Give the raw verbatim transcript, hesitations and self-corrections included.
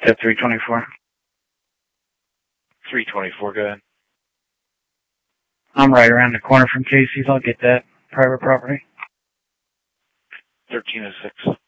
At three twenty-four. three twenty-four, go ahead. I'm right around the corner from Casey's. I'll get that. Private property. thirteen oh six.